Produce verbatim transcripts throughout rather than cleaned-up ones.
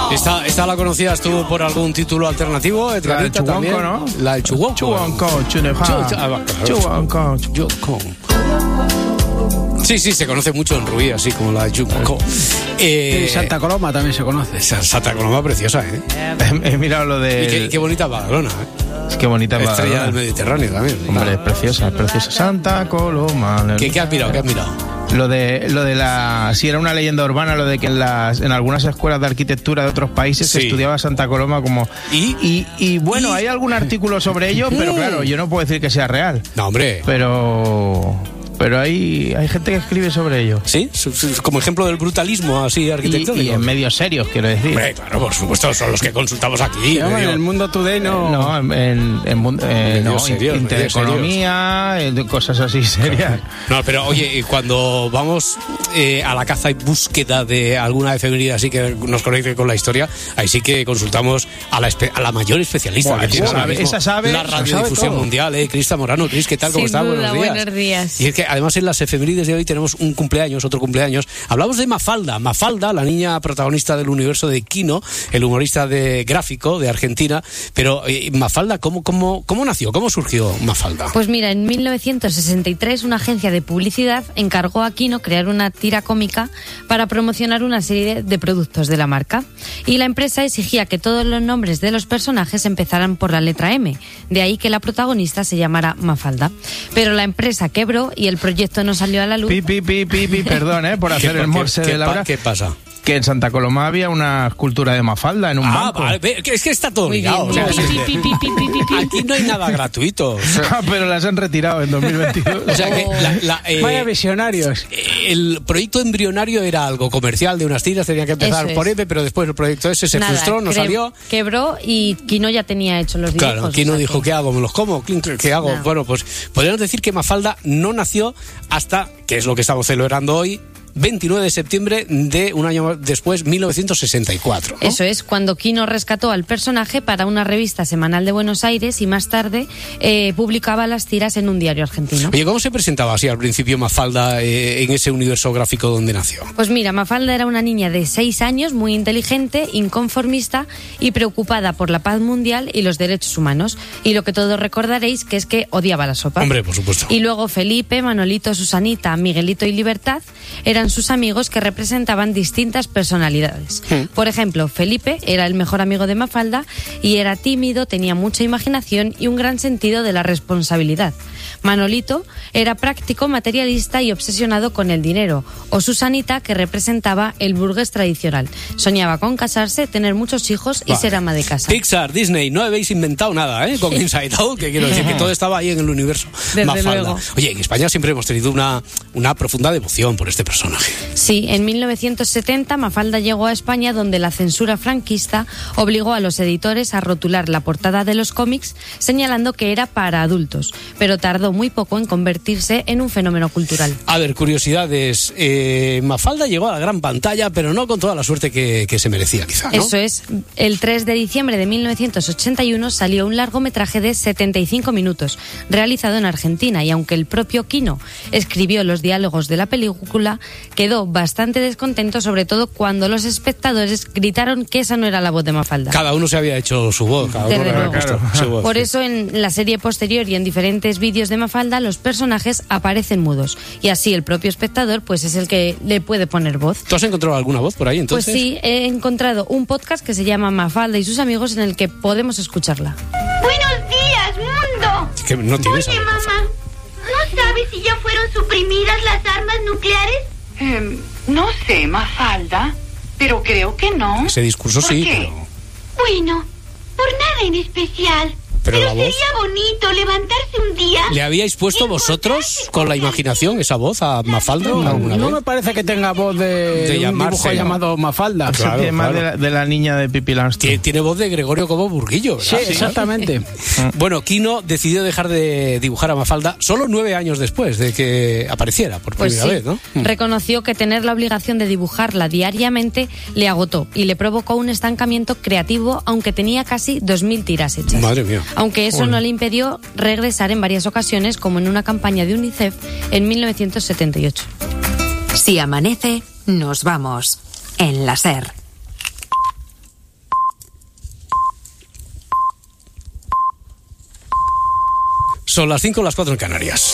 Esta, esta la conocías tú por algún título alternativo, Edgarita, la también. ¿no? La de Chuwonko. Chuwonko, Chuneja. Chuwonko, Chuwonko. Sí, sí, se conoce mucho en Rubí, así como la de Chuwonko. Eh, y Santa Coloma también se conoce. Santa Coloma preciosa, ¿eh? He mirado lo de... Y qué, qué bonita Badalona, ¿eh? Es que bonita Estrella Badalona. del Mediterráneo también. Hombre, es preciosa, es preciosa. Santa Coloma. ¿Qué, qué has mirado? ¿Qué has mirado? Lo de, lo de la... Si era una leyenda urbana, lo de que en, las, en algunas escuelas de arquitectura de otros países Sí. se estudiaba Santa Coloma como... ¿Y? Y, y bueno, ¿Y? hay algún artículo sobre ello, pero claro, yo no puedo decir que sea real. No, hombre. Pero... Pero hay, hay gente que escribe sobre ello. ¿Sí? Como ejemplo del brutalismo así arquitectónico. Y, y en medios serios, quiero decir. Hombre, claro, por supuesto, son los que consultamos aquí. No, en digo. el Mundo Today no... No, en, en, en, eh, Medios no, serios, intereconomía, eh, cosas así serias. No, pero oye, cuando vamos eh, a la caza y búsqueda de alguna efeméride así que nos conecte con la historia, ahí sí que consultamos a la, espe- a la mayor especialista Buah, que tiene esa ahora sabe- mismo esa sabe- la esa sabe radiodifusión todo. mundial, eh, Crista Morano. Cris, ¿qué tal? ¿Cómo Sin estás? duda, Buenos días. buenos días. Y es que además en las efemérides de hoy tenemos un cumpleaños, otro cumpleaños. Hablamos de Mafalda. Mafalda, la niña protagonista del universo de Kino, el humorista de gráfico de Argentina. Pero eh, Mafalda, ¿cómo, cómo, ¿cómo nació? ¿Cómo surgió Mafalda? Pues mira, en mil novecientos sesenta y tres una agencia de publicidad encargó a Kino crear una tira cómica para promocionar una serie de productos de la marca. Y la empresa exigía que todos los nombres de los personajes empezaran por la letra M. De ahí que la protagonista se llamara Mafalda. Pero la empresa quebró y el proyecto no salió a la luz. Pi, pi, pi, pi, pi, perdón, ¿eh? Por hacer ¿Qué- el morse qué- de la qué hora. pa- ¿Qué pasa? Que en Santa Coloma había una escultura de Mafalda en un Ah, banco. vale, ve, que es que está todo Muy ligado. bien, o sea, muy es bien. decir, Pi, pi, pi, pi, pi, pi. aquí no hay nada gratuito. O sea, Ah, pero las han retirado en dos mil veintidós. o sea que la- la, eh, Vaya visionarios. el proyecto embrionario era algo comercial de unas tiras, tenía que empezar Eso es. por M, pero después el proyecto ese se Nada, frustró, no cre- salió. Quebró y Kino ya tenía hecho los dibujos. Claro, ¿quién no o sea dijo que- qué hago? ¿Me los como? ¿Qué- ¿Qué hago? No. Bueno, pues podríamos decir que Mafalda no nació hasta, que es lo que estamos celebrando hoy, veintinueve de septiembre de un año después, mil novecientos sesenta y cuatro. ¿no? Eso es, cuando Kino rescató al personaje para una revista semanal de Buenos Aires y más tarde eh, publicaba las tiras en un diario argentino. Oye, ¿cómo se presentaba así al principio Mafalda eh, en ese universo gráfico donde nació? Pues mira, Mafalda era una niña de seis años, muy inteligente, inconformista y preocupada por la paz mundial y los derechos humanos. Y lo que todos recordaréis que es que odiaba la sopa. Hombre, por supuesto. Y luego Felipe, Manolito, Susanita, Miguelito y Libertad eran sus amigos que representaban distintas personalidades. Hmm. Por ejemplo, Felipe era el mejor amigo de Mafalda y era tímido, tenía mucha imaginación y un gran sentido de la responsabilidad. Manolito era práctico, materialista y obsesionado con el dinero. O Susanita, que representaba el burgués tradicional. Soñaba con casarse, tener muchos hijos y Vale. ser ama de casa. Pixar, Disney, no habéis inventado nada, ¿eh? Con Inside Out, que quiero decir que todo estaba ahí en el universo Desde Mafalda. luego. Oye, en España siempre hemos tenido una, una profunda devoción por este personaje. Sí, en mil novecientos setenta Mafalda llegó a España, donde la censura franquista obligó a los editores a rotular la portada de los cómics señalando que era para adultos, pero tardó muy poco en convertirse en un fenómeno cultural. A ver, curiosidades. Eh, Mafalda llegó a la gran pantalla, pero no con toda la suerte que, que se merecía, quizá, ¿no? Eso es. El tres de diciembre de mil novecientos ochenta y uno salió un largometraje de setenta y cinco minutos, realizado en Argentina, y aunque el propio Kino escribió los diálogos de la película, quedó bastante descontento, sobre todo cuando los espectadores gritaron que esa no era la voz de Mafalda. Cada uno se había hecho su voz, cada uno Desde le había luego. puesto su voz. Por sí. eso en la serie posterior y en diferentes vídeos de Mafalda los personajes aparecen mudos, y así el propio espectador pues es el que le puede poner voz. ¿Tú has encontrado alguna voz por ahí, entonces? Pues sí, he encontrado un podcast que se llama Mafalda y sus amigos en el que podemos escucharla. Buenos días, mundo. Es que no tienes Oye, a- mamá, ¿no sabes si ya fueron suprimidas las armas nucleares? Eh, no sé, Mafalda, pero creo que no. Ese discurso ¿Por sí, qué? pero... Bueno, por nada en especial. Pero Pero, la voz- sería bonito levantarse un día. ¿Le habíais puesto vosotros con la imaginación esa voz a Mafalda alguna No vez? me parece que tenga voz de, De un llamarse, dibujo ¿no? llamado Mafalda. Eso Claro, tiene más claro. de, la, de la niña de Pippi Langström. Tie- Tiene voz de Gregorio como Burguillo, Sí, ¿verdad? exactamente. Bueno, Kino decidió dejar de dibujar a Mafalda solo nueve años después de que apareciera por Pues primera sí, vez, ¿no? reconoció que tener la obligación de dibujarla diariamente le agotó y le provocó un estancamiento creativo, aunque tenía casi dos mil tiras hechas. Madre mía. Aunque eso no le impidió regresar en varias ocasiones, como en una campaña de UNICEF en mil novecientos setenta y ocho. Si amanece, nos vamos. En la SER. Son las cinco, las cuatro en Canarias.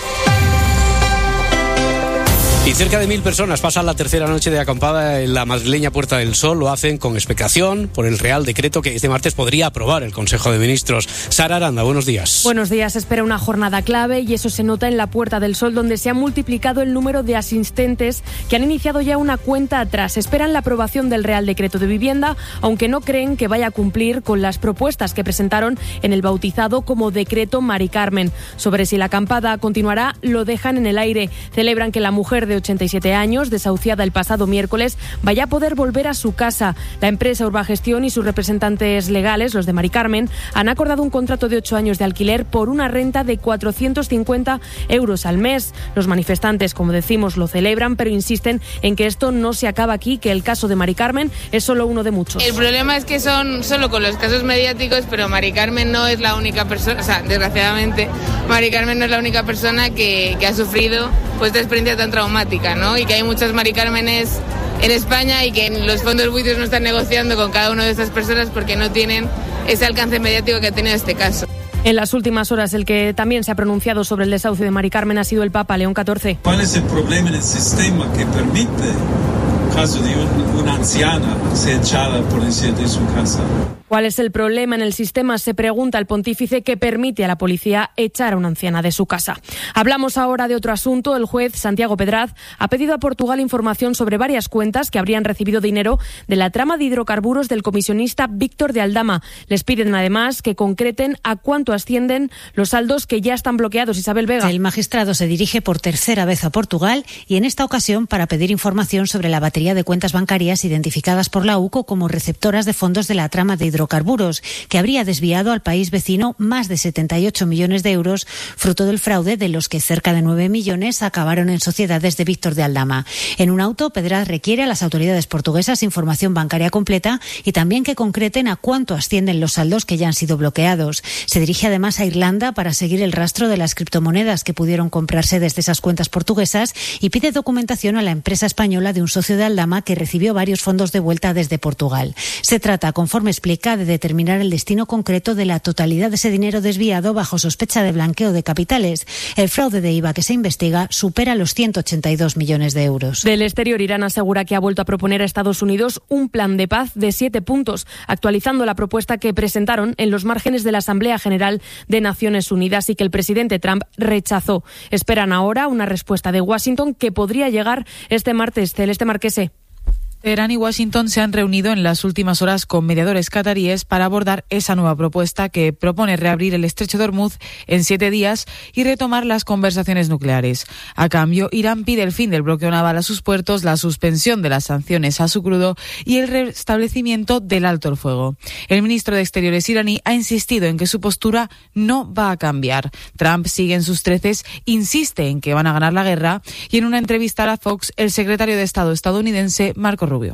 Y cerca de mil personas pasan la tercera noche de acampada en la madrileña Puerta del Sol. Lo hacen con expectación por el Real Decreto que este martes podría aprobar el Consejo de Ministros. Sara Aranda, buenos días. Buenos días. Espera una jornada clave y eso se nota en la Puerta del Sol, donde se ha multiplicado el número de asistentes que han iniciado ya una cuenta atrás. Esperan la aprobación del Real Decreto de Vivienda, aunque no creen que vaya a cumplir con las propuestas que presentaron en el bautizado como Decreto Mari Carmen. Sobre si la acampada continuará, lo dejan en el aire. Celebran que la mujer de ochenta y siete años, desahuciada el pasado miércoles, vaya a poder volver a su casa. La empresa Urbagestión y sus representantes legales, los de Mari Carmen, han acordado un contrato de ocho años de alquiler por una renta de cuatrocientos cincuenta euros al mes. Los manifestantes, como decimos, lo celebran, pero insisten en que esto no se acaba aquí, que el caso de Mari Carmen es solo uno de muchos. El problema es que son solo con los casos mediáticos, pero Mari Carmen no es la única persona, o sea, desgraciadamente, Mari Carmen no es la única persona que, que ha sufrido pues esta experiencia tan traumática, ¿no? Y que hay muchas Mari Cármenes en España y que los fondos buitres no están negociando con cada una de estas personas porque no tienen ese alcance mediático que ha tenido este caso. En las últimas horas, el que también se ha pronunciado sobre el desahucio de Mari Carmen ha sido el Papa León catorce. ¿Cuál es el problema en el sistema que permite el caso de un, una anciana ser echada por el de su casa? ¿Cuál es el problema en el sistema? Se pregunta el pontífice, que permite a la policía echar a una anciana de su casa. Hablamos ahora de otro asunto. El juez Santiago Pedraz ha pedido a Portugal información sobre varias cuentas que habrían recibido dinero de la trama de hidrocarburos del comisionista Víctor de Aldama. Les piden además que concreten a cuánto ascienden los saldos que ya están bloqueados. Isabel Vega. El magistrado se dirige por tercera vez a Portugal y en esta ocasión para pedir información sobre la batería de cuentas bancarias identificadas por la U C O como receptoras de fondos de la trama de hidrocarburos, que habría desviado al país vecino más de setenta y ocho millones de euros, fruto del fraude de los que cerca de nueve millones acabaron en sociedades de Víctor de Aldama. En un auto, Pedraz requiere a las autoridades portuguesas información bancaria completa y también que concreten a cuánto ascienden los saldos que ya han sido bloqueados. Se dirige además a Irlanda para seguir el rastro de las criptomonedas que pudieron comprarse desde esas cuentas portuguesas y pide documentación a la empresa española de un socio de Aldama que recibió varios fondos de vuelta desde Portugal. Se trata, conforme explica, de determinar el destino concreto de la totalidad de ese dinero desviado bajo sospecha de blanqueo de capitales. El fraude de I V A que se investiga supera los ciento ochenta y dos millones de euros. Del exterior, Irán asegura que ha vuelto a proponer a Estados Unidos un plan de paz de siete puntos, actualizando la propuesta que presentaron en los márgenes de la Asamblea General de Naciones Unidas y que el presidente Trump rechazó. Esperan ahora una respuesta de Washington que podría llegar este martes. Celeste Marquese. Teherán y Washington se han reunido en las últimas horas con mediadores cataríes para abordar esa nueva propuesta que propone reabrir el estrecho de Hormuz en siete días y retomar las conversaciones nucleares. A cambio, Irán pide el fin del bloqueo naval a sus puertos, la suspensión de las sanciones a su crudo y el restablecimiento del alto el fuego. El ministro de Exteriores iraní ha insistido en que su postura no va a cambiar. Trump sigue en sus treces, insiste en que van a ganar la guerra y en una entrevista a la Fox, el secretario de Estado estadounidense, Marco Rubio.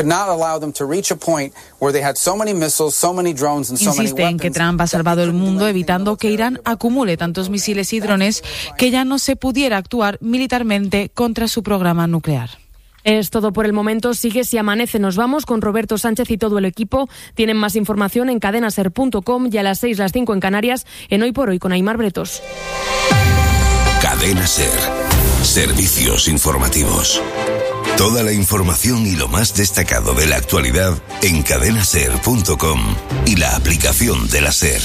Insiste en que Trump ha salvado el mundo evitando que Irán acumule tantos misiles y drones que ya no se pudiera actuar militarmente contra su programa nuclear. Es todo por el momento. Sigue Si Amanece. Nos vamos con Roberto Sánchez y todo el equipo. Tienen más información en cadena ser punto com y a las seis, las cinco en Canarias, en Hoy por Hoy con Aimar Bretos. Cadena Ser. Servicios informativos. Toda la información y lo más destacado de la actualidad en cadena ser punto com y la aplicación de la SER.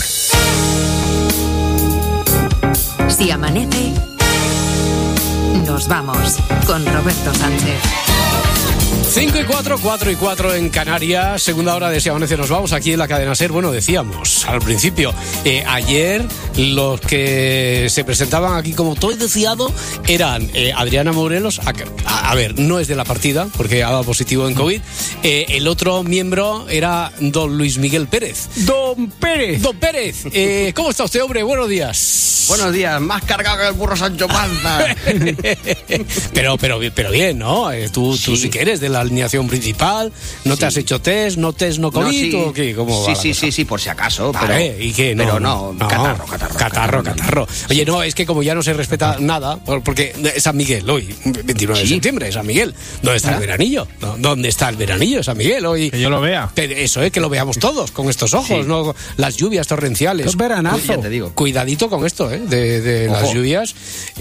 Si amanece, nos vamos con Roberto Sánchez. cinco y cuatro, cuatro y cuatro en Canarias, segunda hora de Si Amanece Nos Vamos aquí en la cadena SER. Bueno, decíamos al principio, eh, ayer los que se presentaban aquí como todo deseado eran eh, Adriana Morelos, a, a, a ver, no es de la partida porque ha dado positivo en COVID, eh, el otro miembro era don Luis Miguel Pérez. ¡Don Pérez! ¡Don Pérez! Eh, ¿Cómo está usted, hombre? Buenos días. Buenos días, más cargado que el burro Sancho Panza. pero, pero, pero bien, ¿no? Eh, tú, sí. tú sí que eres de la la alineación principal, no Sí. te has hecho test, no test, no COVID, No, sí. ¿o qué? ¿Cómo sí, va la sí, cosa? sí, sí, por si acaso. Vale, pero, ¿y qué? No, pero no, no, catarro, catarro. Catarro, catarro. Oye, no, es que como ya no se respeta nada, por- porque es San Miguel hoy, veintinueve de Sí. septiembre, San Miguel. ¿Dónde está ¿Ah? el veranillo? ¿Dó- ¿Dónde está el veranillo de San Miguel hoy? Que yo lo vea. Que Eso es, que lo veamos todos con estos ojos, Sí. ¿no? Las lluvias torrenciales. Es veranazo. Ya te digo. Cuidadito con esto, ¿eh? De, de Ojo. las lluvias.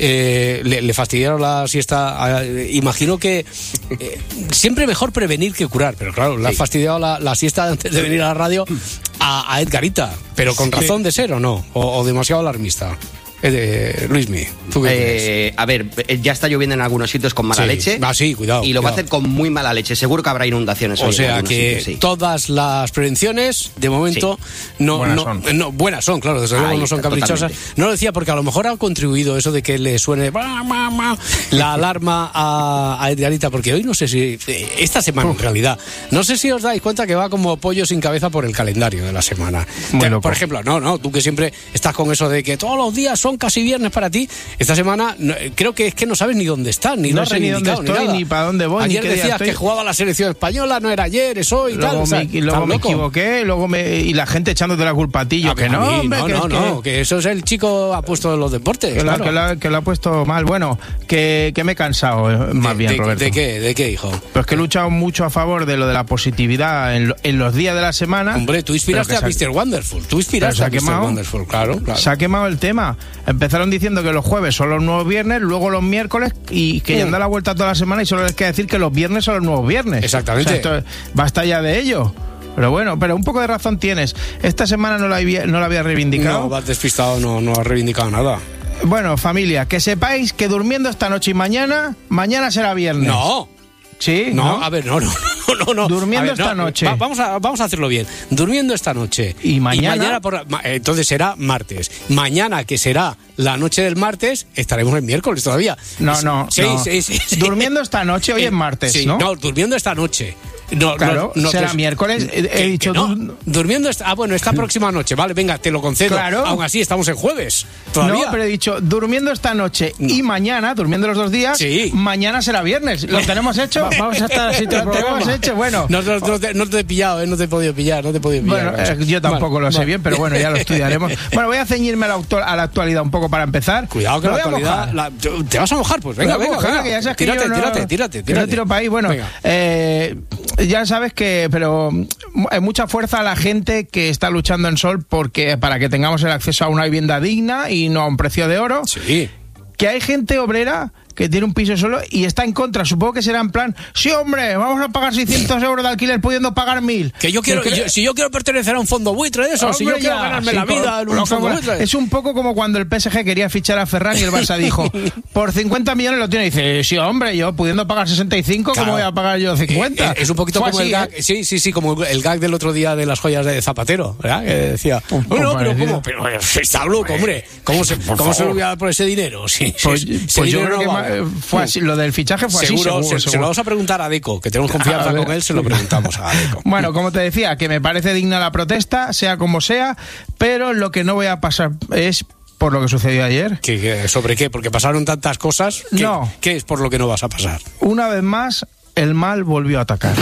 Eh, le, le fastidiaron la siesta. a- imagino que eh, siempre mejor prevenir que curar, pero claro, le ha Sí. fastidiado la, la siesta antes de venir a la radio a, a Edgarita, pero con razón de ser o no, o, o demasiado alarmista. Eh, de, Luismi, ¿tú qué crees? Eh, a ver, eh, ya está lloviendo en algunos sitios con mala Sí. leche. Ah, sí, cuidado, Y lo va a cuidado. hacer con muy mala leche. Seguro que habrá inundaciones hoy O en sea algunos que sitios, sí. todas las prevenciones, de momento, no, Buenas no, son. no- buenas son, claro, desde luego Ahí no son está, caprichosas. totalmente. No lo decía porque a lo mejor ha contribuido eso de que le suene bah, bah, bah, la alarma a, a Edgarita, porque hoy no sé si, eh, esta semana en realidad, no sé si os dais cuenta que va como pollo sin cabeza por el calendario de la semana. Muy Te- loco. Por ejemplo, no, no, tú que siempre estás con eso de que todos los días son casi viernes para ti, esta semana no, creo que es que no sabes ni dónde estás, ni No lo has sé ni dónde reivindicado, estoy, nada. ni para dónde voy, ni Ayer qué día decías estoy. que jugaba la selección española, no era ayer, es hoy, Luego, tal. o sea, me, y luego ¿estás me loco? equivoqué, y luego me, y la gente echándote la culpa a ti. Yo A que mí, no, hombre, no, que, no, es que- no, que eso es el chico apuesto de los deportes. que, la- claro. que la- que lo ha puesto mal. Bueno, que, que me he cansado, eh, más ¿De- bien, de, Roberto. ¿De qué, de qué, hijo? Pues que he luchado mucho a favor de lo de la positividad en, lo- en los días de la semana. Hombre, tú inspiraste pero a que se ha- mister Wonderful. Tú inspiraste Pero a se ha mister quemado. Wonderful, claro, claro. Se ha quemado el tema. Empezaron diciendo que los jueves son los nuevos viernes, luego los miércoles, y que ya han dado la vuelta toda la semana y solo les queda decir que los viernes son los nuevos viernes. Exactamente. O sea, esto- basta ya de ello. Pero bueno, pero un poco de razón tienes. Esta semana no la había, no la había reivindicado. No, vas despistado, no, no has reivindicado nada. Bueno, familia, que sepáis que durmiendo esta noche y mañana, mañana será viernes. No. Sí, No, ¿no? a ver, no, no, no, no, no. Durmiendo A ver, esta no, noche. va- vamos, a, vamos a hacerlo bien. Durmiendo esta noche. Y mañana- por la- ma- entonces será martes. Mañana, que será la noche del martes, estaremos el miércoles todavía. No, no, Sí, no. sí, sí, sí. Durmiendo esta noche, hoy Eh, es martes, sí, ¿no? No, durmiendo esta noche. No, Claro, no, no, será pues- miércoles. He, he que- dicho que no, du- durmiendo esta, ah, bueno, esta próxima noche, vale, venga, te lo concedo. Claro. Aún así estamos en jueves. Todavía. No, pero he dicho durmiendo esta noche y mañana, durmiendo los dos días, Sí. mañana será viernes. ¿Lo tenemos hecho? Vamos a estar así todo el Lo tenemos programa. hecho, bueno. No, no, no te, no te he pillado, eh, no te he podido pillar, no te he podido pillar. Bueno, Vamos. eh, yo tampoco Vale, lo sé vale. bien, pero bueno, ya lo estudiaremos. Bueno, voy a ceñirme a la, actu- a la actualidad un poco para empezar. Cuidado que Me la voy a actualidad. mojar. la- ¿Te vas a mojar? Pues venga, Me voy a venga, mojar, venga. que ya sabes que tírate, yo no- tírate, tírate, que tírate. no tiro para ahí. Bueno, Venga. eh, ya sabes que, pero mm, hay mucha fuerza a la gente que está luchando en Sol porque para que tengamos el acceso a una vivienda digna y no a un precio de oro. Sí. Que hay gente obrera que tiene un piso solo y está en contra. Supongo que será en plan, sí, hombre, vamos a pagar seiscientos euros de alquiler pudiendo pagar mil. Que yo quiero, Que- yo- si yo quiero pertenecer a un fondo buitre de eso, si yo Hombre, quiero ya, ganarme sí, la vida con- en un lo fondo que- buitre. Es un poco como cuando el P S G quería fichar a Ferran y el Barça dijo, por cincuenta millones lo tiene. Y dice, sí, hombre, yo pudiendo pagar sesenta y cinco, Claro. ¿cómo voy a pagar yo cincuenta? Eh, eh, es un poquito Fue como así, el gag, ¿eh? sí, sí, sí, como el gag del otro día de las joyas de Zapatero, ¿verdad? Que decía, Un poco bueno, pero parecido. ¿cómo? Pero eh, está loco, hombre. ¿Cómo se, Por cómo se favor. lo voy a dar por ese dinero? Sí, Pues, sí, ese pues yo dinero creo que no ma- va. eh, fue así, lo del fichaje fue así, Seguro, seguro, se, se seguro. lo vamos a preguntar a Deco, que tenemos confianza A ver. con él, se lo preguntamos a Deco. Bueno, como te decía, que me parece digna la protesta, sea como sea, pero lo que no voy a pasar es por lo que sucedió ayer. ¿Qué, qué, ¿Sobre qué? Porque pasaron tantas cosas. ¿Qué, No. ¿Qué es por lo que no vas a pasar? Una vez más, el mal volvió a atacar.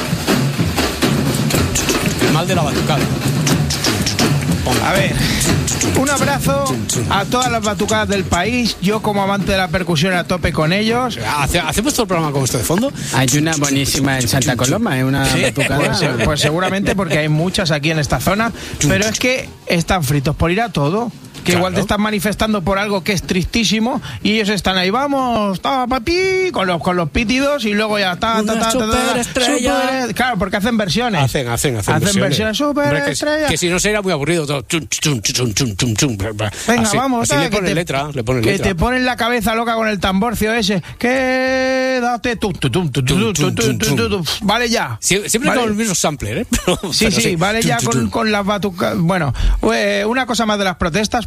El mal de la batucada. A ver, un abrazo a todas las batucadas del país. Yo, como amante de la percusión, a tope con ellos. ¿Hace- ¿Hacemos todo el programa con esto de fondo? Hay una buenísima en Santa Coloma, es una Sí, batucada. pues, eh, pues seguramente porque hay muchas aquí en esta zona, pero es que están fritos por ir a todo. Que igual te están manifestando por algo que es tristísimo y ellos están ahí, vamos, ta, papi, con los, con los pítidos y luego ya ta, ta, Una ta, ta, ta, superestrella. super- claro, porque hacen versiones. Hacen, hacen, hacen, Hacen versiones Hombre, que, superestrella. que si no sería muy aburrido todo. Chum, chum, chum, chum, chum, chum. Venga, Así- vamos, así ta, le que ponen te- letra, le ponen que letra. te ponen la cabeza loca con el tamborcio ese. Quédate tú, tú, tú, tú, tú, tú, tú, tú, tú, tú. Vale ya. Sie- Siempre Vale. con el mismo sampler, ¿eh? Pero- Sí, pero sí, vale Chum, ya chum, con, chum. con las batucas. Bueno, eh, una cosa más de las protestas,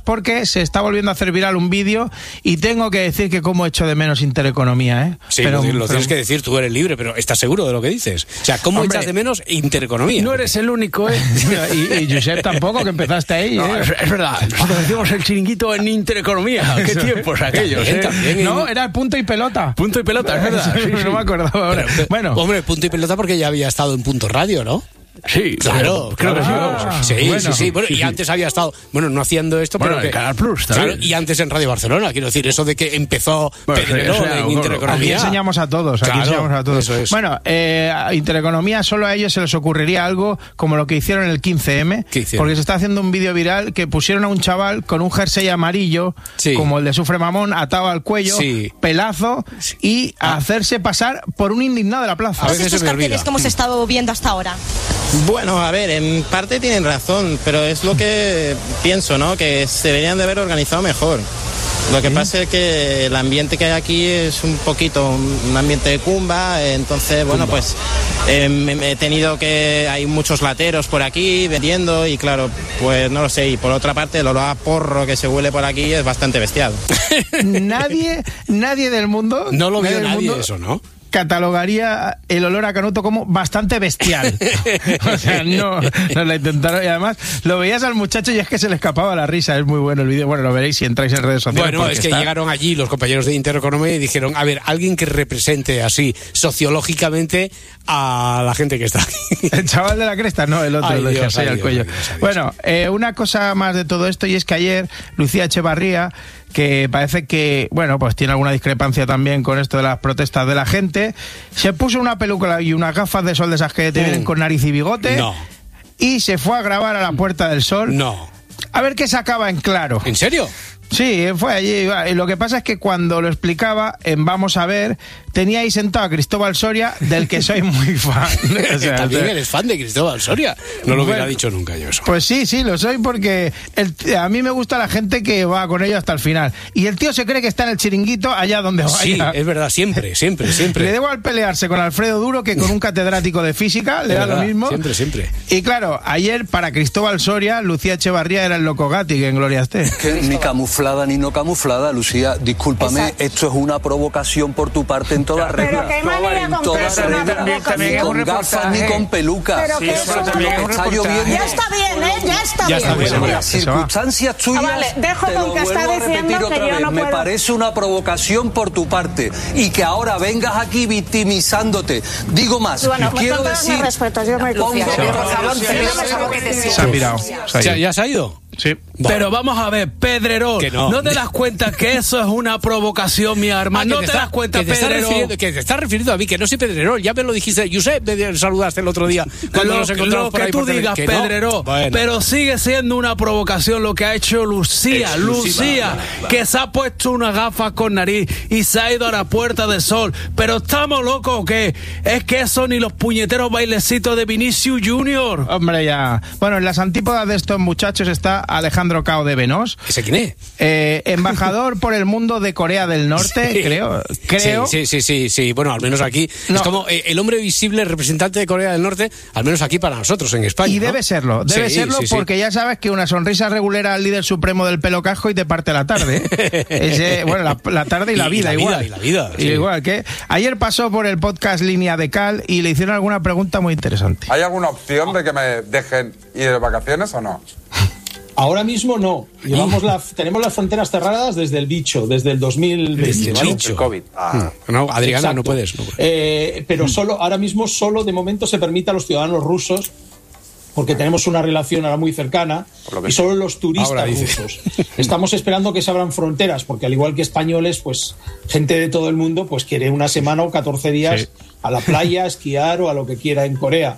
porque se está volviendo a hacer viral un vídeo y tengo que decir que cómo echo de menos Intereconomía, ¿eh? Sí, pero, lo, lo pero... tienes que decir, tú eres libre, pero ¿estás seguro de lo que dices? O sea, ¿cómo Hombre, echas de menos Intereconomía? No eres el único, ¿eh? y, y Josep tampoco, que empezaste ahí, no, ¿eh? es, es verdad, nosotros decimos el chiringuito en Intereconomía. ¿Qué tiempos aquellos, también, eh? También, no, era el punto y pelota. Punto y pelota, es verdad. Sí, sí. No me acordaba ahora. Pero, bueno. Hombre, punto y pelota porque ya había estado en Punto Radio, ¿no? Sí, claro, creo claro. que sí. Sí, bueno, sí, sí. Bueno, sí, y sí. antes había estado, bueno, no haciendo esto, bueno, pero en que, Canal Plus también. Claro, y antes en Radio Barcelona, quiero decir, eso de que empezó bueno, Pedrerol o sea, en bueno, Intereconomía. Aquí enseñamos a todos, aquí Claro, enseñamos a todos. eso es. Bueno, eh, Intereconomía, solo a ellos se les ocurriría algo como lo que hicieron en el quince eme, ¿Qué hicieron? porque se está haciendo un vídeo viral que pusieron a un chaval con un jersey amarillo, Sí. como el de Sufre Mamón, atado al cuello, Sí. pelazo, y a Ah. hacerse pasar por un indignado de la plaza. A veces estos se me carteles olvida. que hemos estado viendo hasta ahora. Bueno, a ver, en parte tienen razón, pero es lo que pienso, ¿no? Que se deberían de haber organizado mejor. Lo que pasa es que el ambiente que hay aquí es un poquito un ambiente de cumba, entonces, bueno, pues eh, me- he tenido que... Hay muchos lateros por aquí vendiendo y claro, pues no lo sé. Y por otra parte, el olor a porro que se huele por aquí es bastante bestial. Nadie, nadie del mundo... No lo vio del nadie mundo eso, ¿no? catalogaría el olor a canuto como bastante bestial. O sea, no, no la intentaron. Y además, lo veías al muchacho y es que se le escapaba la risa. Es muy bueno el vídeo. Bueno, lo veréis si entráis en redes sociales. Bueno, porque es que está... llegaron allí los compañeros de Intereconomía y dijeron, a ver, alguien que represente así sociológicamente a la gente que está aquí. El chaval de la cresta, no, el otro, Ay, el del Dios, jersey ay, al Dios, cuello. ay, Dios, ay, Dios. Bueno, eh, una cosa más de todo esto, y es que ayer Lucía Echevarría, que parece que, bueno, pues tiene alguna discrepancia también con esto de las protestas de la gente, se puso una peluca y unas gafas de sol de esas que te vienen Mm. con nariz y bigote, No. y se fue a grabar a la Puerta del Sol. No. A ver qué sacaba en claro. ¿En serio? Sí, fue allí. Y lo que pasa es que cuando lo explicaba en Vamos a ver, tenía ahí sentado a Cristóbal Soria, del que soy muy fan. O sea, También te- eres fan de Cristóbal Soria. No lo hubiera Bueno, dicho nunca yo eso. Pues sí, sí, lo soy porque el t- a mí me gusta la gente que va con ello hasta el final. Y el tío se cree que está en el chiringuito allá donde vaya. Sí, es verdad, siempre, siempre, siempre. Le da igual pelearse con Alfredo Duro que con un catedrático de física, le Es da lo verdad, mismo. Siempre, siempre. Y claro, ayer para Cristóbal Soria, Lucía Echevarría era el loco Gatti, que en Gloria esté. Que ni camuflada ni no camuflada, Lucía, discúlpame, Exacto. esto es una provocación por tu parte en toda regla. Pero qué manera En con toda que es una regla. provocación. Ni con gafas ni con pelucas. Pero que eso Lo también que es un está reportaje. lloviendo. Ya está bien, ¿eh? Ya está Ya bien. está bien, Bueno, hombre. las circunstancias tuyas, Ah, vale, dejo te con lo que está vuelvo a diciendo repetir que otra yo vez. no Me puedo. parece una provocación por tu parte y que ahora vengas aquí victimizándote. Digo más, Bueno, quiero con todos decir... mis respetos, yo me Pongo- confío. Sí. Por favor, tenemos que te Se ha pirado. Se ha ¿Ya, ido. ya se ha ido? Sí. Pero vamos a ver, Pedrerol, Que no. no. te das cuenta que eso es una provocación, mi arma. Ah, que no te, está- das cuenta, que te estás Pedrerol. refiriendo, que te estás refiriendo a mí, que no soy Pedrerol. Ya me lo dijiste, Josep, me saludaste el otro día cuando lo, nos encontramos lo por que ahí tú por tele- digas, que no. Pedrerol, Bueno. pero sigue siendo una provocación lo que ha hecho Lucía, Exclusiva. Lucía, que se ha puesto unas gafas con nariz y se ha ido a la Puerta del Sol. Pero estamos locos, ¿o qué? Es que eso ni los puñeteros bailecitos de Vinicius Junior. Hombre, ya. Bueno, en las antípodas de estos muchachos está Alejandro Cao de Venós. ¿Ese quién es? Eh, embajador por el mundo de Corea del Norte, Sí. creo. creo. Sí, sí, sí, sí, sí. Bueno, al menos aquí. No. Es como eh, el hombre visible representante de Corea del Norte, al menos aquí para nosotros en España. Y ¿no? debe serlo, debe Sí, serlo sí, sí. porque ya sabes que una sonrisa regulera al líder supremo del pelo cajo y te parte la tarde. ¿eh? Ese, bueno, la, la tarde y la Y- y vida la vida, igual. y la vida, Y sí. igual que ayer pasó por el podcast Línea de Cal y le hicieron alguna pregunta muy interesante. ¿Hay alguna opción de que me dejen ir de vacaciones o no? Ahora mismo no. Llevamos la, tenemos las fronteras cerradas desde el bicho, desde el dos mil veinte. Desde el ¿vale? bicho. Ah. No, Adriana, Exacto. no puedes. No puedes. Eh, pero solo, ahora mismo solo de momento se permite a los ciudadanos rusos, porque tenemos una relación ahora muy cercana, y solo los turistas Ahora dice. rusos. Estamos esperando que se abran fronteras, porque al igual que españoles, pues gente de todo el mundo pues quiere una semana o catorce días Sí. a la playa, a esquiar o a lo que quiera en Corea.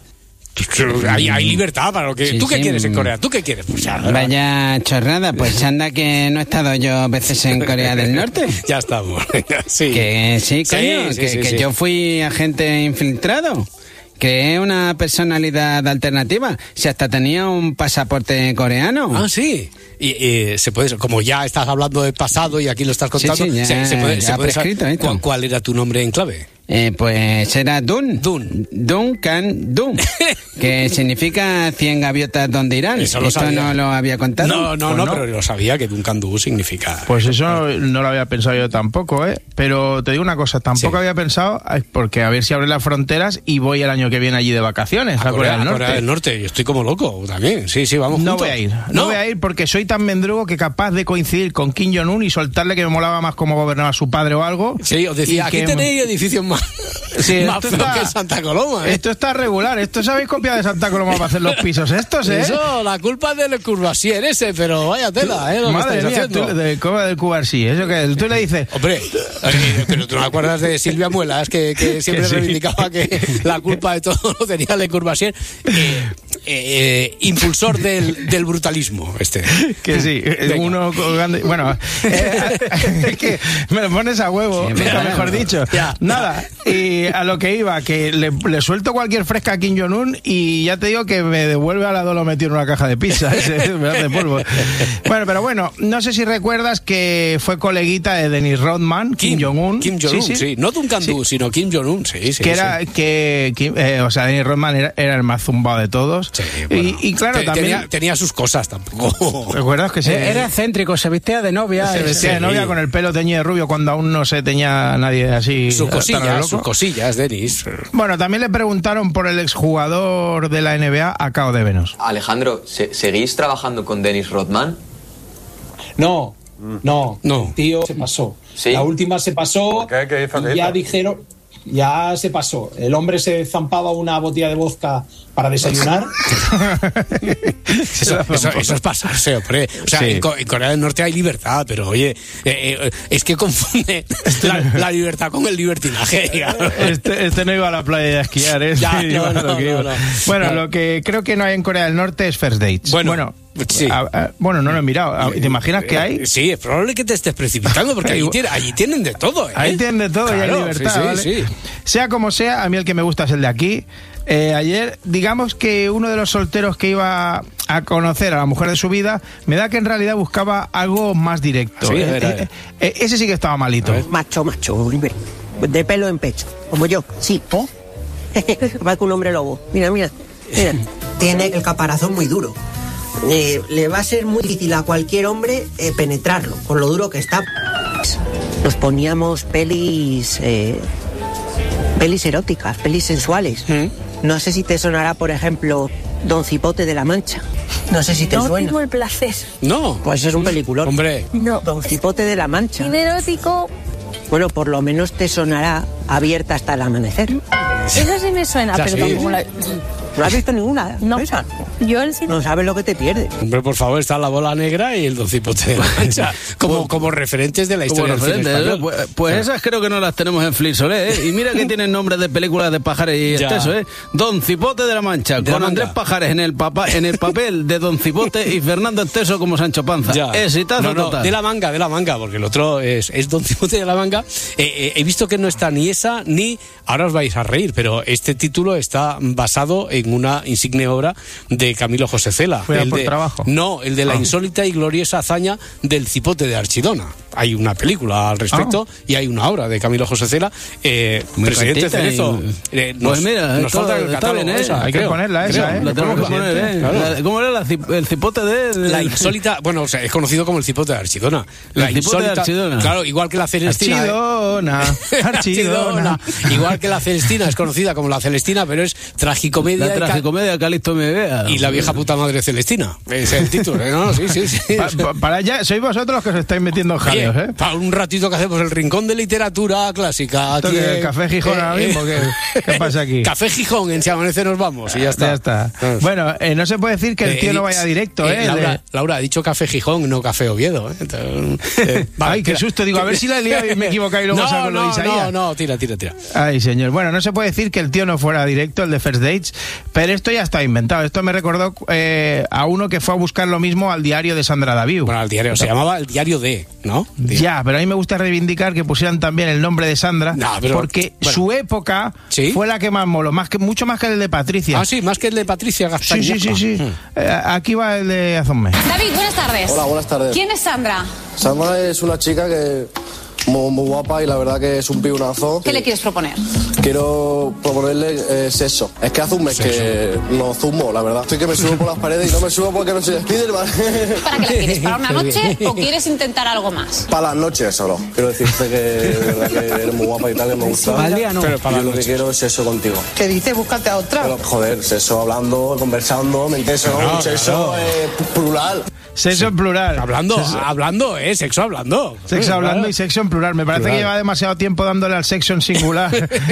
Hay, hay libertad para lo que. Sí, ¿Tú qué sí. quieres en Corea? ¿Tú qué quieres? Pues ya, Vaya chorrada, pues anda que no he estado yo veces en Corea del Norte. ya estamos. sí. Que sí, coño, sí, que, sí, que sí. yo fui agente infiltrado. Que es una personalidad alternativa. Si hasta tenía un pasaporte coreano. Ah, sí. Y, y se puede, como ya estás hablando del pasado y aquí lo estás Sí, contando, sí, ya- se, se puede, ya se puede saber prescrito esto. cuál, cuál era tu nombre en clave. Eh, pues era Dun. Dun. Duncan Dun. Que significa cien gaviotas donde irán. Eso lo ¿Esto sabía. no lo había contado? No, no, Pues no, no. pero lo sabía que Duncan Du significa... Pues eso no lo había pensado yo tampoco, ¿eh? Pero te digo una cosa, tampoco Sí. había pensado, ay, porque a ver si abren las fronteras y voy el año que viene allí de vacaciones a, A Corea, Corea, del a Norte. Corea del Norte. Yo estoy como loco también. Sí, sí, vamos No juntos. voy a ir, no. voy a ir porque soy tan mendrugo que capaz de coincidir con Kim Jong-un y soltarle que me molaba más cómo gobernaba su padre o algo. Sí, os decía, y aquí que- tenéis edificios más, Sí, más esto feos está- que en Santa Coloma, ¿eh? Esto está regular, esto sabéis copiar de Santa Coloma para hacer los pisos estos, ¿eh? Eso, la culpa es del Curvasier ese, pero vaya tela, ¿eh? Lo que Madre estáis mía, haciendo. tú, de, ¿cómo del Cuba sí? Eso que tú le dices... Hombre, eh, pero tú no acuerdas de Silvia Muelas, que, que siempre Que sí. reivindicaba que la culpa de todo lo tenía Le Curvasier, eh, eh, impulsor del, del brutalismo, este. Que sí, Venga. uno colgando... Bueno, eh, es que me lo pones a huevo, Sí, nunca ya, mejor ya. dicho. Ya. Nada, y a lo que iba, que le, le suelto cualquier fresca a Kim Jong-un y ya te digo que me devuelve a la lo metido en una caja de pizza, ese, me hace polvo. Bueno, pero bueno, no sé si recuerdas que fue coleguita de Dennis Rodman, Kim, Jong-un. Kim Jong-un, sí, no Duncan Du, sino Kim Jong-un, sí, sí. que sí. era que, que, eh, o sea, Dennis Rodman era, era el más zumbado de todos. Bueno, y, y claro, te- también tenía, tenía sus cosas tampoco. ¿recuerdas que se Era excéntrico, se vestía de novia. se vestía de sí. novia con el pelo teñido de rubio cuando aún no se teñía nadie así? Sus tan a lo cosillas, loco? sus cosillas, Denis. Bueno, también le preguntaron por el exjugador de la N B A, Akao de Venos. Alejandro, ¿se- ¿seguís trabajando con Dennis Rodman? No, no, No. el tío se pasó. Sí. La última se pasó ¿Por qué? ¿Qué hizo? ¿Qué y ya hizo? dijeron, ya se pasó. El hombre se zampaba una botella de vodka para desayunar. Eso, eso- eso es pasarse, hombre. O sea, Sí. en, Co- en Corea del Norte hay libertad, pero oye, eh, eh, es que confunde la, la libertad con el libertinaje. digamos. Este, este no iba a la playa a esquiar, ¿eh? Ya, Sí, no, iba a no, lo que no, iba. no. Bueno, No. lo que creo que no hay en Corea del Norte es first dates. Bueno, sí. a- a- bueno, no lo he mirado. A- ¿Te imaginas que hay? Eh, Sí, es probable que te estés precipitando, porque allí, tiene- allí tienen de todo. ¿eh? Ahí tienen de todo y hay Claro, libertad, sí, sí, ¿vale? sí. Sea como sea, a mí el que me gusta es el de aquí. Eh, ayer, digamos que uno de los solteros que iba a conocer a la mujer de su vida, me da que en realidad buscaba algo más directo. Sí, a Eh, ver, a ver. eh, eh, ese sí que estaba malito. Macho, macho, Oliver. De pelo en pecho, como yo. Sí. ¿Oh? Va con un hombre lobo. Mira, mira. mira. Tiene el caparazón muy duro. Eh, le va a ser muy difícil a cualquier hombre eh, penetrarlo, con lo duro que está. Nos poníamos pelis... eh, pelis eróticas, pelis sensuales. No sé si te sonará, por ejemplo, Don Cipote de la Mancha. No sé si te No suena. tengo el placer. No. Pues es un peliculón. Hombre. No. Don Cipote de la Mancha. Cine erótico. Bueno, por lo menos te sonará Abierta hasta el amanecer. Eso sí me suena, Ya, pero sí. tampoco la... ¿No has visto ninguna? No. ¿Esa? Yo el cine... No sabes lo que te pierdes. Hombre, por favor, está la bola negra y el Don Cipote de la Mancha, como, como referentes de la Como historia del cine referente, español. ¿eh? Pues, pues esas creo que no las tenemos en Flixolé, ¿eh? Y mira que tienen nombres de películas de Pajares y Ya. Esteso, ¿eh? Don Cipote de la Mancha, De la con manga. Andrés Pajares en el, papa, en el papel de Don Cipote y Fernando Esteso como Sancho Panza. Ya. Exitazo No, no, total. de la manga, de la manga, porque el otro es, es Don Cipote de la manga. Eh, eh, he visto que no está ni esa ni, ahora os vais a reír, pero este título está basado en una insigne obra de Camilo José Cela. ¿Fuera el por de- trabajo? No, el de la Ah. insólita y gloriosa hazaña del Cipote de Archidona. Hay una película al respecto y hay una obra de Camilo José Cela. Eh, Muy presidente cortita Cerezo, y- eh, nos, Pues mira, nos está- falta el está catálogo bien, ¿eh? esa, Hay que creo, ponerla esa, creo. ¿eh? La tenemos que Porque poner, ¿eh? Claro. La- ¿Cómo era la cip- el cipote de...? La insólita, bueno, o sea, es conocido como el cipote de Archidona. La El cipote de insólita, Archidona. claro, igual que la Celestina. Archidona, Archidona. Igual que la Celestina es conocida como la Celestina, pero es tragicomedia. La y ca- tragicomedia Calixto me vea. Y la vieja puta madre Celestina. Ese es el título, ¿eh? No, sí, sí, sí. Pa- pa- para allá, sois vosotros los que os estáis metiendo en Oye, jaleos, ¿eh? para un ratito que hacemos el rincón de literatura clásica. ¿Esto Aquí, qué, eh, Café Gijón eh, ahora mismo? eh, ¿Qué, qué pasa aquí? Café Gijón, en Si Amanece nos vamos y ya está. Ya está. Bueno, eh, no se puede decir que el Eh, tío no eh, vaya directo, ¿eh? Laura, De- Laura ha dicho Café Gijón, no Café Oviedo. ¿eh? Entonces, eh, vale, Ay, qué tira. susto. Digo, a ver si la he liado y me he equivocado y luego no, salgo lo de no, Isaías. no, no, tira, tira, tira. Ay, señor. Bueno, no se puede decir que el tío no fuera directo, el de First Dates, pero esto ya está inventado. Esto me recordó eh, a uno que fue a buscar lo mismo al diario de Sandra Daviu. Bueno, el diario, se llamaba el diario de, ¿no? Ya, pero a mí me gusta reivindicar que pusieran también el nombre de Sandra, No, pero, porque bueno. su época ¿Sí? fue la que más moló, más que, mucho más que el de Patricia. Ah, sí, más que el de Patricia sí, Gastañaca. sí, sí, sí. Eh, aquí va el de hace un mes. David, buenas tardes. Hola, buenas tardes. ¿Quién es Sandra? Sandra es una chica que Muy, muy guapa y la verdad que es un pibonazo. ¿Qué le quieres proponer? Quiero proponerle eh, sexo. Es que hace un mes sexo. que no zumo, la verdad. Estoy que me subo por las paredes y no me subo porque no soy Spiderman. ¿Para qué la quieres? ¿Para una noche o quieres intentar algo más? Para las noches solo. Quiero decirte que de verdad que eres muy guapa y tal, que me gusta. Para el día no. Pero para yo lo que quiero es sexo contigo. ¿Qué dices? Búscate a otra. Pero, joder, sexo hablando, conversando, me eso, No, un sexo claro. eh, plural. Sexo en plural. Hablando, Sexo- hablando, ¿eh? Sexo hablando. Sexo hablando Claro. y sexo en plural. Me parece Plural. que lleva demasiado tiempo dándole al sexo en singular.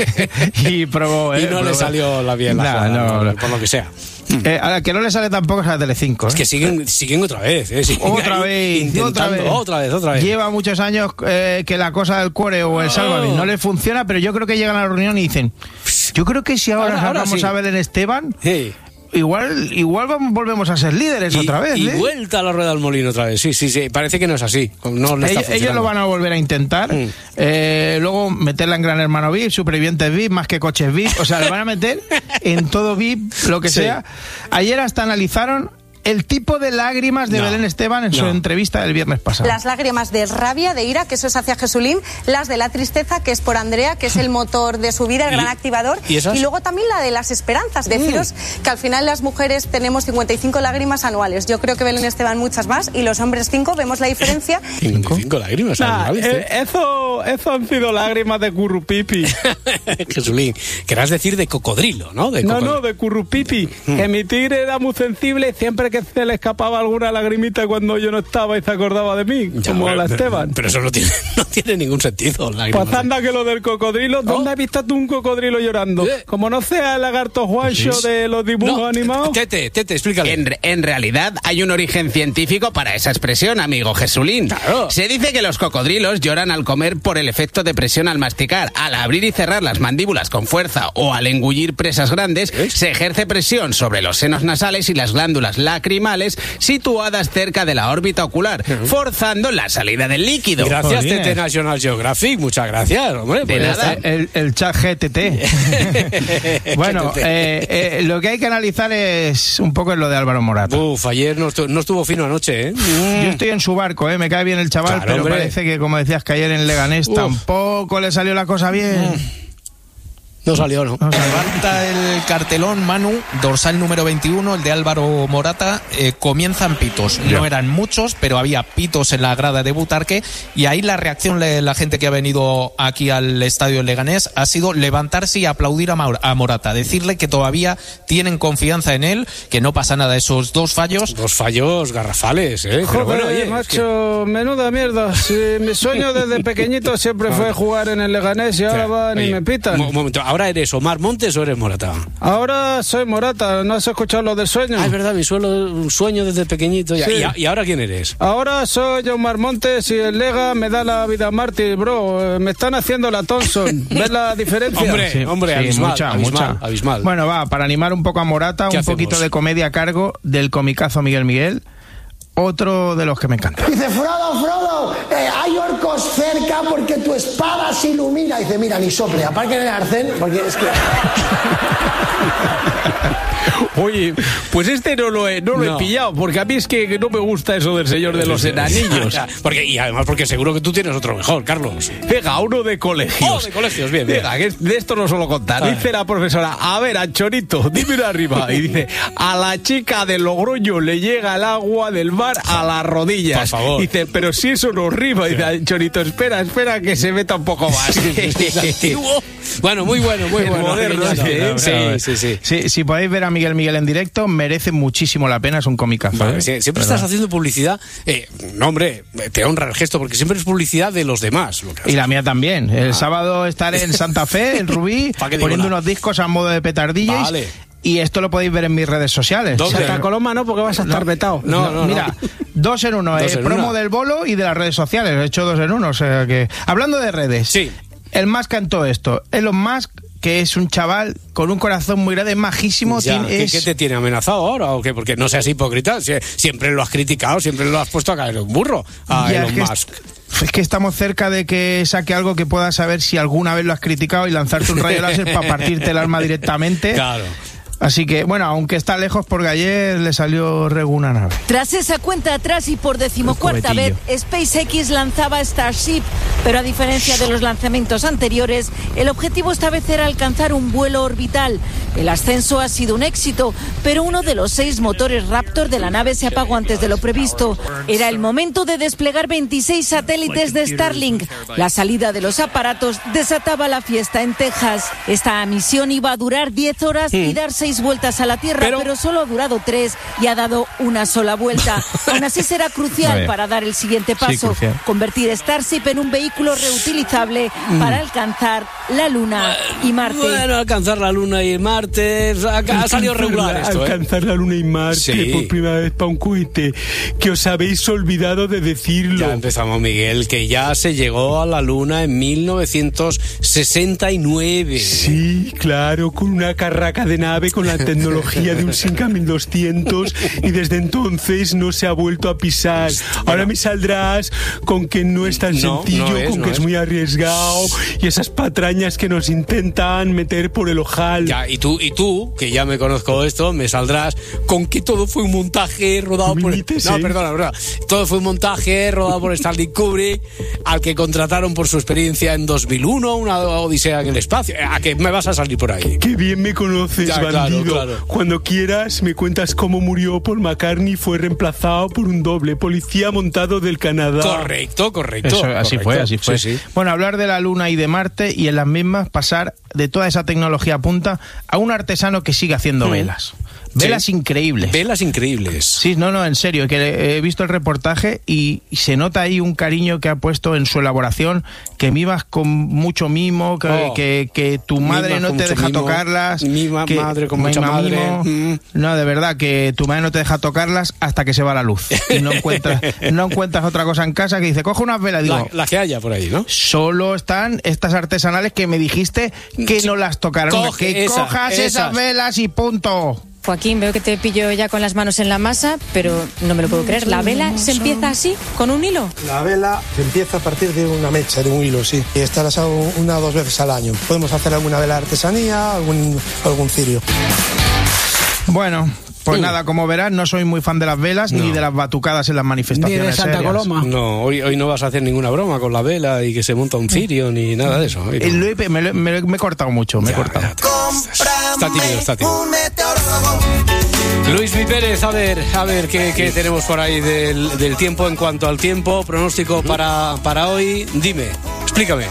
y probó, ¿eh? Y no le Probó. salió la bien la Nah, jugada, no, no. por lo que sea. Eh, a la que no le sale tampoco es a Telecinco. ¿eh? Es que siguen, siguen otra vez, ¿eh? Siguen Otra ahí vez, intentando, otra vez, otra vez, otra vez. Lleva muchos años eh, que la cosa del cuore o el Sálvame no le funciona, pero yo creo que llegan a la reunión y dicen, yo creo que si ahora, Ahora- ahora sacamos sí. a Belén Esteban, Sí. igual igual vamos- volvemos a ser líderes Y, otra vez. y ¿eh? vuelta a la rueda del molino otra vez. Sí, sí, sí. Parece que no es así. No le está Ellos, ellos lo van a volver a intentar. Mm. Eh, luego meterla en Gran Hermano V I P, Supervivientes V I P, más que coches V I P. O sea, le van a meter en todo V I P, lo que Sí. sea. Ayer hasta analizaron el tipo de lágrimas de No. Belén Esteban en su No. entrevista del viernes pasado. Las lágrimas de rabia, de ira, que eso es hacia Jesulín, las de la tristeza, que es por Andrea, que es el motor de su vida, el ¿Y- gran activador, y esas? luego también la de las esperanzas. Deciros que al final las mujeres tenemos cincuenta y cinco lágrimas anuales. Yo creo que Belén Esteban muchas más y los hombres cinco. Vemos la diferencia. cincuenta y cinco lágrimas. Nah, anuales, eh, ¿eh? eso, eso han sido lágrimas de currupipi. Jesulín, querrás decir de cocodrilo, ¿no? De No, cocodrilo. no, de currupipi. Que mi tigre era muy sensible y siempre que se le escapaba alguna lagrimita cuando yo no estaba y se acordaba de mí, Ya, como a la pero- Esteban. Pero eso no tiene, no tiene ningún sentido. lágrimas. Pues anda que lo del cocodrilo, ¿dónde has visto tú un cocodrilo llorando? Eh. Como no sea el lagarto Juancho Sí. de los dibujos No, animados. Tete, Tete, explícale. En, re- en realidad hay un origen científico para esa expresión, amigo Jesulín. Claro. Se dice que los cocodrilos lloran al comer por el efecto de presión al masticar. Al abrir y cerrar las mandíbulas con fuerza o al engullir presas grandes, ¿Ves? se ejerce presión sobre los senos nasales y las glándulas lacrimales situadas cerca de la órbita ocular, forzando la salida del líquido. Gracias, Jolines. Tete National Geographic. Muchas gracias, hombre. De pues ya nada. está. El, el chat G T T. Bueno, G T T. eh, eh, lo que hay que analizar es un poco lo de Álvaro Morata. Uf, ayer no estuvo, no estuvo fino anoche, ¿eh? Yo estoy en su barco, ¿eh? Me cae bien el chaval, Claro, pero hombre. parece que, como decías, que ayer en Leganés Uf. tampoco le salió la cosa bien. No salió, ¿no? Levanta el cartelón Manu, dorsal número veintiuno, el de Álvaro Morata, eh, comienzan pitos. No eran muchos, pero había pitos en la grada de Butarque y ahí la reacción de la gente que ha venido aquí al estadio Leganés ha sido levantarse y aplaudir a, Maur- a Morata, decirle que todavía tienen confianza en él, que no pasa nada, esos dos fallos. Dos fallos garrafales, ¿eh? Pero Joder, bueno, oye, es macho, menuda mierda. Si mi sueño desde pequeñito siempre fue jugar en el Leganés y que- ahora van y oye, me pitan. Un momento, ¿ahora eres Omar Montes o eres Morata? Ahora soy Morata, ¿no has escuchado lo del sueño? Ah, es verdad, mi suelo, un sueño desde pequeñito. Ya. Sí. ¿Y, a- ¿Y ahora quién eres? Ahora soy Omar Montes y el Lega me da la vida mártir, bro. Eh, Me están haciendo la Thompson. ¿Ves la diferencia? Hombre, Sí, hombre, sí, abismal, mucha, abismal, mucha. abismal. Bueno, va, para animar un poco a Morata, ¿Qué un hacemos? poquito de comedia a cargo del comicazo Miguel Miguel, otro de los que me encanta. Dice, Frodo, Frodo, eh, hay orcos cerca porque tu espada se ilumina. Dice, mira, ni sople, aparte de arcén, porque es que... Oye, pues este no lo he, no lo No. he pillado, porque a mí es que no me gusta eso del Señor de los Enanillos. porque, y además porque seguro que tú tienes otro mejor, Carlos. Venga, uno de colegios. Oh, de colegios, bien, bien. Venga, que de esto no suelo contar. A ver. Dice la profesora, a ver, Anchorito, dime una arriba. Y dice, a la chica de Logroño le llega el agua del mar a las rodillas. Por favor. Dice, pero si eso no rima. Dice, Anchorito, espera, espera que se meta un poco más. Bueno, muy bueno, muy El bueno. moderno Pequeñazo. este, ¿eh? Sí, sí, sí. Sí, si podéis ver a Miguel Miguel en directo, merece muchísimo la pena, es un comicazo. Vale, ¿eh? sí, siempre ¿Verdad? estás haciendo publicidad. Eh, no, hombre, te honra el gesto porque siempre es publicidad de los demás. Lo que Y la mía también. El Ah. sábado estaré en Santa Fe, en Rubí, ¿Pa' qué digo poniendo nada? unos discos a modo de petardillos. Vale. Y esto lo podéis ver en mis redes sociales. ¿Dónde? O sea, Santa Coloma no, porque vas a estar No. vetado. No, no, no. Mira, dos en uno, Dos eh, en promo una. del bolo y de las redes sociales. He hecho dos en uno, o sea que... Hablando de redes, Sí. el Musk en todo esto. Elon Musk, que es un chaval con un corazón muy grande, majísimo. Ya, tiene- ¿qué, es- qué te tiene amenazado ahora o qué? Porque no seas hipócrita. Sie- Siempre lo has criticado, siempre lo has puesto a caer un burro a Ya, Elon es que Musk. Es que estamos cerca de que saque algo que puedas saber si alguna vez lo has criticado y lanzarte un rayo láser para partirte el alma directamente. Claro. Así que, bueno, aunque está lejos, porque ayer le salió regu una nave. Tras esa cuenta atrás y por decimocuarta vez, SpaceX lanzaba Starship, pero a diferencia de los lanzamientos anteriores, el objetivo esta vez era alcanzar un vuelo orbital. El ascenso ha sido un éxito, pero uno de los seis motores Raptor de la nave se apagó antes de lo previsto. Era el momento de desplegar veintiséis satélites de Starlink. La salida de los aparatos desataba la fiesta en Texas. Esta misión iba a durar diez horas y dar seis vueltas a la Tierra, pero, pero solo ha durado tres y ha dado una sola vuelta. Aún así será crucial para dar el siguiente paso, sí, convertir Starship en un vehículo reutilizable mm. para alcanzar la Luna y Marte. Bueno, alcanzar la Luna y Marte ha, ha salido regular esto, ¿eh? Alcanzar la Luna y Marte sí. por primera vez para un cohete, que os habéis olvidado de decirlo. Ya empezamos, Miguel, que ya se llegó a la Luna en mil novecientos sesenta y nueve. Sí, claro, con una carraca de nave con la tecnología de un Simca mil doscientos y desde entonces no se ha vuelto a pisar. Ahora me saldrás con que no es tan no, sencillo, no es, con no que es. es muy arriesgado y esas patrañas que nos intentan meter por el ojal. Ya, y tú, y tú, que ya me conozco esto, me saldrás con que todo fue un montaje rodado por... Mites, no, ¿eh? perdona, perdona. Todo fue un montaje rodado por Stanley Kubrick, al que contrataron por su experiencia en dos mil uno, una odisea en el espacio. ¿A que me vas a salir por ahí? Qué bien me conoces, ya, bandido. Claro, claro. Cuando quieras me cuentas cómo murió Paul McCartney y fue reemplazado por un doble policía montado del Canadá. Correcto, correcto. Eso, así correcto. fue, así fue. Sí, sí. Bueno, hablar de la Luna y de Marte y en las mismas pasar de toda esa tecnología punta a un artesano que sigue haciendo mm. velas. Velas sí. increíbles. Velas increíbles. Sí, no, no, en serio, que he visto el reportaje y, y se nota ahí un cariño que ha puesto en su elaboración, que mimas con mucho mimo, que, oh. que, que tu madre no te deja mimo, tocarlas. Mi que, madre con mucha madre. Mm. No, de verdad, que tu madre no te deja tocarlas hasta que se va la luz. Y no encuentras, no encuentras otra cosa en casa que dice, coge unas velas. Digo, la, la que haya por ahí, ¿no? Solo están estas artesanales que me dijiste que sí. no las tocaron. Coge que esa, cojas esas. esas velas y punto. Joaquín, veo que te pillo ya con las manos en la masa, pero no me lo puedo creer. ¿La vela se empieza así, con un hilo? La vela se empieza a partir de una mecha, de un hilo, sí. Y está asado una o dos veces al año. Podemos hacer alguna vela de artesanía, algún, algún cirio. Bueno... Pues uh. nada, como verás, no soy muy fan de las velas no. ni de las batucadas en las manifestaciones. Ni de Santa serias. Coloma. No, hoy, hoy no vas a hacer ninguna broma con la vela y que se monta un cirio ni nada de eso. No. Me, me, me, me he cortado mucho, me ya, he cortado. Está tímido, está tímido. Luis Mi Pérez, a ver, a ver qué, qué tenemos por ahí del, del tiempo en cuanto al tiempo, pronóstico para, para hoy. Dime, explícame.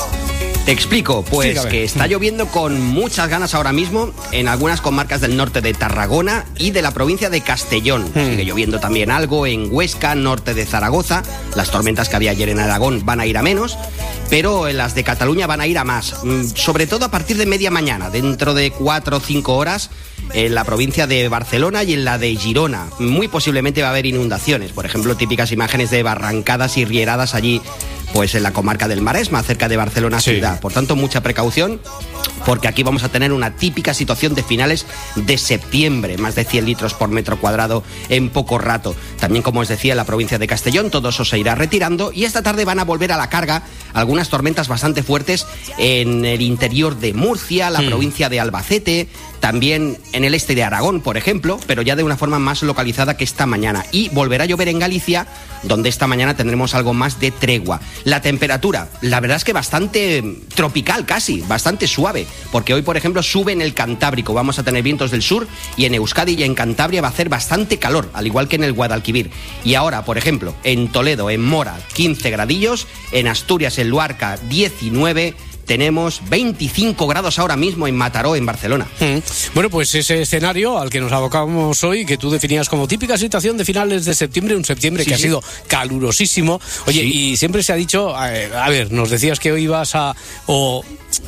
Te explico, pues Explícame. que está lloviendo con muchas ganas ahora mismo en algunas comarcas del norte de Tarragona y de la provincia de Castellón. Hmm. Sigue lloviendo también algo en Huesca, norte de Zaragoza. Las tormentas que había ayer en Aragón van a ir a menos, pero en las de Cataluña van a ir a más. Sobre todo a partir de media mañana, dentro de cuatro o cinco horas, en la provincia de Barcelona y en la de Girona. Muy posiblemente va a haber inundaciones. Por ejemplo, típicas imágenes de barrancadas y rieradas allí, pues en la comarca del Maresma, cerca de Barcelona sí. ciudad. Por tanto, mucha precaución, porque aquí vamos a tener una típica situación de finales de septiembre, más de cien litros por metro cuadrado en poco rato. También, como os decía, en la provincia de Castellón, todo eso se irá retirando y esta tarde van a volver a la carga algunas tormentas bastante fuertes en el interior de Murcia, la sí. provincia de Albacete, también en el este de Aragón, por ejemplo, pero ya de una forma más localizada que esta mañana. Y volverá a llover en Galicia, donde esta mañana tendremos algo más de tregua. La temperatura, la verdad es que bastante tropical casi, bastante suave, porque hoy, por ejemplo, sube en el Cantábrico, vamos a tener vientos del sur y en Euskadi y en Cantabria va a hacer bastante calor, al igual que en el Guadalquivir. Y ahora, por ejemplo, en Toledo, en Mora, quince gradillos, en Asturias, en Luarca, diecinueve, tenemos veinticinco grados ahora mismo en Mataró, en Barcelona. Mm. Bueno, pues ese escenario al que nos abocamos hoy, que tú definías como típica situación de finales de septiembre, un septiembre sí, que sí. ha sido calurosísimo. Oye, sí. y siempre se ha dicho, a ver, a ver, nos decías que hoy ibas a, o,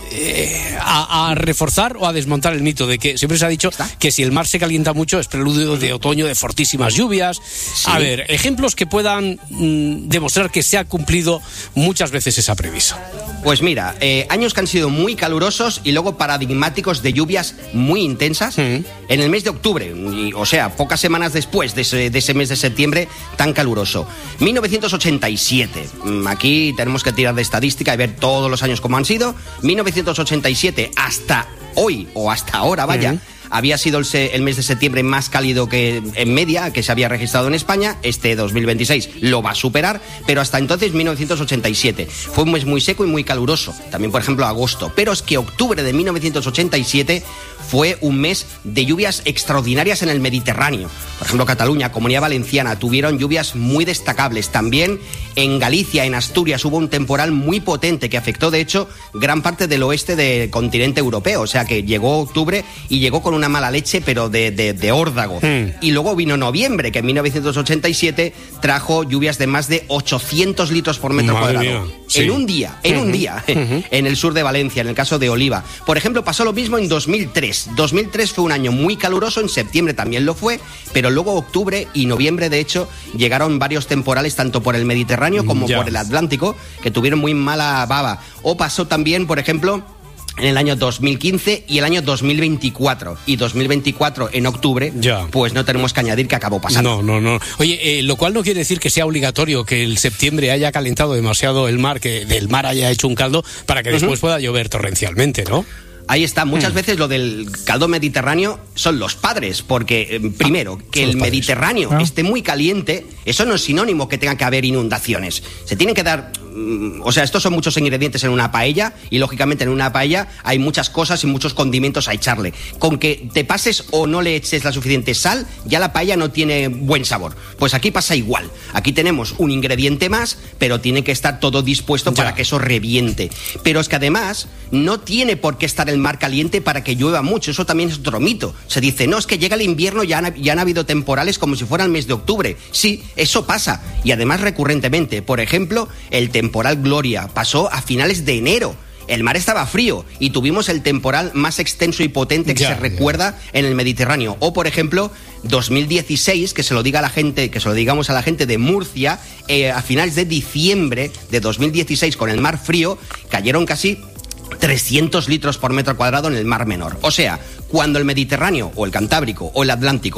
eh, a, a reforzar o a desmontar el mito de que siempre se ha dicho ¿Está? que si el mar se calienta mucho es preludio de otoño, de fortísimas lluvias. Sí. A ver, ejemplos que puedan mm, demostrar que se ha cumplido muchas veces esa previsión. Pues mira, eh, años que han sido muy calurosos y luego paradigmáticos de lluvias muy intensas. Mm. En el mes de octubre, y, o sea, pocas semanas después de ese, de ese mes de septiembre tan caluroso. mil novecientos ochenta y siete. Aquí tenemos que tirar de estadística y ver todos los años como han sido. mil novecientos ochenta y siete hasta hoy, o hasta ahora, vaya, mm. había sido el, se, el mes de septiembre más cálido que en media que se había registrado en España. Este dos mil veintiséis lo va a superar, pero hasta entonces, mil novecientos ochenta y siete, fue un mes muy seco y muy caluroso. También, por ejemplo, agosto. Pero es que octubre de mil novecientos ochenta y siete fue un mes de lluvias extraordinarias en el Mediterráneo. Por ejemplo, Cataluña, Comunidad Valenciana, tuvieron lluvias muy destacables. También en Galicia, en Asturias, hubo un temporal muy potente que afectó, de hecho, gran parte del oeste del continente europeo. O sea que llegó octubre y llegó con una mala leche, pero de, de, de órdago. Mm. Y luego vino noviembre, que en mil novecientos ochenta y siete trajo lluvias de más de ochocientos litros por metro Madre cuadrado. mía. Sí. En un día, en uh-huh. un día, uh-huh. en el sur de Valencia, en el caso de Oliva. Por ejemplo, pasó lo mismo en dos mil tres. dos mil tres fue un año muy caluroso, en septiembre también lo fue, pero luego octubre y noviembre, de hecho, llegaron varios temporales tanto por el Mediterráneo como ya. por el Atlántico, que tuvieron muy mala baba. O pasó también, por ejemplo, en el año dos mil quince y el año dos mil veinticuatro. Y dos mil veinticuatro en octubre, ya. pues no tenemos que añadir que acabó pasando. No, no, no. Oye, eh, lo cual no quiere decir que sea obligatorio que el septiembre haya calentado demasiado el mar, que del mar haya hecho un caldo para que después uh-huh. pueda llover torrencialmente, ¿no? Ahí está, muchas hmm. veces lo del caldo mediterráneo son los padres, porque eh, primero, que el Mediterráneo ¿Ah? esté muy caliente, eso no es sinónimo que tenga que haber inundaciones. Se tienen que dar, mm, o sea, estos son muchos ingredientes en una paella, y lógicamente en una paella hay muchas cosas y muchos condimentos a echarle. Con que te pases o no le eches la suficiente sal, ya la paella no tiene buen sabor. Pues aquí pasa igual. Aquí tenemos un ingrediente más, pero tiene que estar todo dispuesto ya. para que eso reviente. Pero es que además no tiene por qué estar el mar caliente para que llueva mucho. Eso también es otro mito. Se dice, no, es que llega el invierno y ya han, ya han habido temporales como si fuera el mes de octubre. Sí, eso pasa. Y además recurrentemente. Por ejemplo, el temporal Gloria pasó a finales de enero. El mar estaba frío y tuvimos el temporal más extenso y potente que ya, se recuerda ya. en el Mediterráneo. O, por ejemplo, dos mil dieciséis, que se lo diga a la gente, que se lo digamos a la gente de Murcia, eh, a finales de diciembre de dos mil dieciséis, con el mar frío, cayeron casi trescientos litros por metro cuadrado en el Mar Menor. O sea, cuando el Mediterráneo o el Cantábrico o el Atlántico